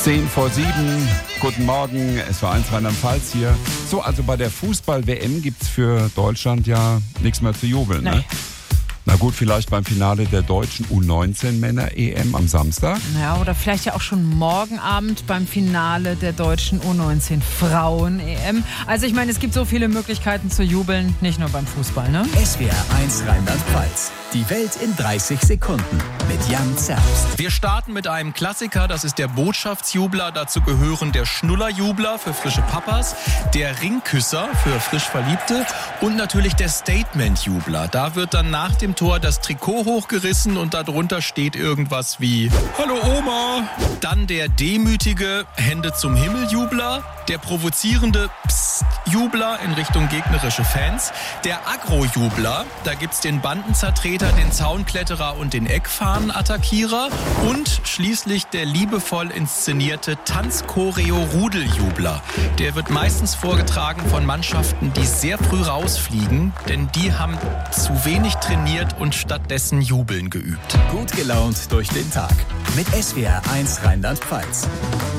10:07, guten Morgen, SW1 Rheinland-Pfalz hier. So, also bei der Fußball-WM gibt's für Deutschland ja nichts mehr zu jubeln, ne? Na gut, vielleicht beim Finale der deutschen U19-Männer-EM am Samstag. Ja, oder vielleicht ja auch schon morgen Abend beim Finale der deutschen U19-Frauen-EM. Also ich meine, es gibt so viele Möglichkeiten zu jubeln, nicht nur beim Fußball, ne? SWR1 Rheinland-Pfalz. Die Welt in 30 Sekunden mit Jan Zerbst. Wir starten mit einem Klassiker, das ist der Botschaftsjubler. Dazu gehören der Schnullerjubler für frische Papas, der Ringküsser für frisch Verliebte und natürlich der Statementjubler. Da wird dann nach dem Tor das Trikot hochgerissen und darunter steht irgendwas wie Hallo Oma. Dann der demütige Hände zum Himmel-Jubler, der provozierende Psst-Jubler in Richtung gegnerische Fans, der Agro-Jubler, da gibt's den Bandenzertreter, den Zaunkletterer und den Eckfahnen-Attackierer und schließlich der liebevoll inszenierte Tanzchoreo-Rudeljubler. Der wird meistens vorgetragen von Mannschaften, die sehr früh rausfliegen, denn die haben zu wenig trainiert und stattdessen Jubeln geübt. Gut gelaunt durch den Tag mit SWR1 Rheinland-Pfalz.